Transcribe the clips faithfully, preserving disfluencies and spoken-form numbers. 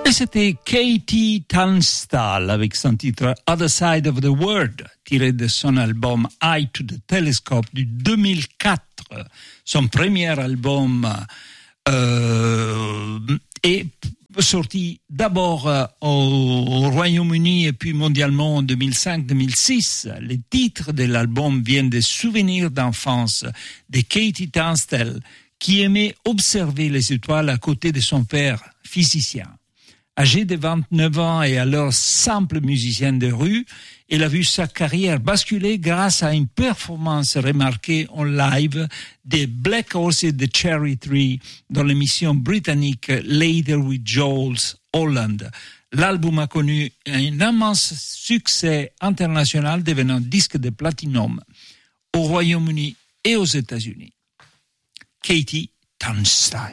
Et c'était Katie Tunstall avec son titre Other Side of the World, tiré de son album Eye to the Telescope du deux mille quatre, son premier album euh, est sorti d'abord euh, au Royaume-Uni et puis mondialement en deux mille cinq deux mille six. Les titres de l'album viennent des souvenirs d'enfance de Katie Tunstall, qui aimait observer les étoiles à côté de son père, physicien. Âgée de vingt-neuf ans et alors simple musicienne de rue, elle a vu sa carrière basculer grâce à une performance remarquée en live des Black Horse et de Cherry Tree dans l'émission britannique Later with Jules Holland. L'album a connu un immense succès international, devenant disque de platinum au Royaume-Uni et aux États-Unis. Katie Tunstall.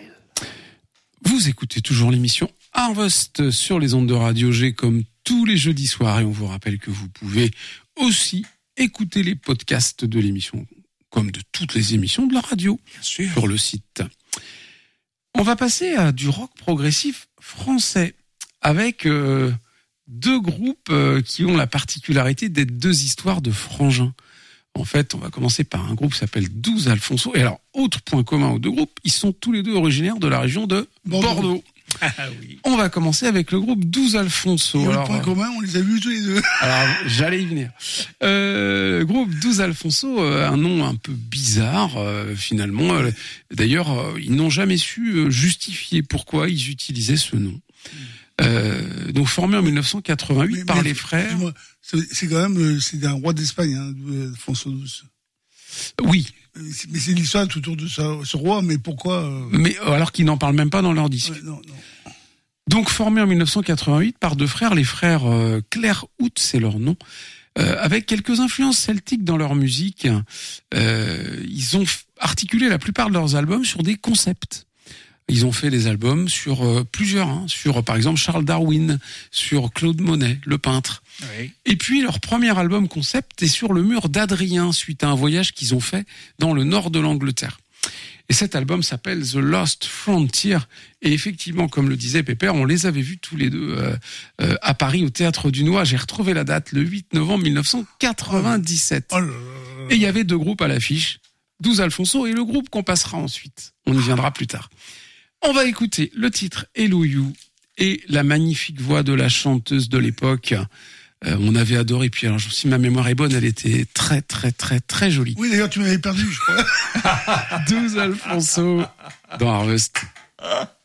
Vous écoutez toujours l'émission Harvest sur les ondes de Radio G comme tous les jeudis soirs, et on vous rappelle que vous pouvez aussi écouter les podcasts de l'émission comme de toutes les émissions de la radio sur le site. On va passer à du rock progressif français avec euh, deux groupes euh, qui ont la particularité d'être deux histoires de frangins. En fait, on va commencer par un groupe qui s'appelle douze Alfonso. Et alors, autre point commun aux deux groupes, ils sont tous les deux originaires de la région de Bordeaux. Bordeaux. Ah, oui. On va commencer avec le groupe douze Alfonso. Et alors, le point commun, on les a vus tous les deux. Alors, j'allais y venir. Euh, groupe douze Alfonso, euh, un nom un peu bizarre, euh, finalement. Euh, d'ailleurs, euh, ils n'ont jamais su euh, justifier pourquoi ils utilisaient ce nom. Euh, donc formé en mille neuf cent quatre-vingt-huit mais, par mais, les frères. C'est, c'est quand même c'est un roi d'Espagne, hein, Alfonso douze. Oui. Mais c'est l'histoire tout autour de ce, ce roi, mais pourquoi euh... Mais alors qu'ils n'en parlent même pas dans leur disque. Ouais, non, non. Donc formé en mille neuf cent quatre-vingt-huit par deux frères, les frères euh, Claire-Hout, c'est leur nom, euh, avec quelques influences celtiques dans leur musique. Euh, ils ont articulé la plupart de leurs albums sur des concepts. Ils ont fait des albums sur euh, plusieurs, hein, sur par exemple Charles Darwin, sur Claude Monet, le peintre. Oui. Et puis leur premier album concept est sur le mur d'Adrien, suite à un voyage qu'ils ont fait dans le nord de l'Angleterre. Et cet album s'appelle The Lost Frontier. Et effectivement, comme le disait Pépère, on les avait vus tous les deux euh, euh, à Paris au Théâtre du Noix. J'ai retrouvé la date, le huit novembre mille neuf cent quatre-vingt-dix-sept. Oh là là. Et il y avait deux groupes à l'affiche, douze Alfonso et le groupe qu'on passera ensuite. On y viendra plus tard. On va écouter le titre Hello You et la magnifique voix de la chanteuse de l'époque. Euh, on avait adoré. Puis alors, si ma mémoire est bonne, elle était très, très, très, très jolie. Oui, d'ailleurs, tu m'avais perdu, je crois. douze Alfonso dans Harvest.